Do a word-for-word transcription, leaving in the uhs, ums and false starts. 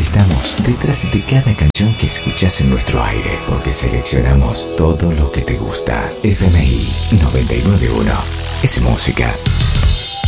Estamos detrás de cada canción que escuchas en nuestro aire, porque seleccionamos todo lo que te gusta. F M I noventa y nueve punto uno es música.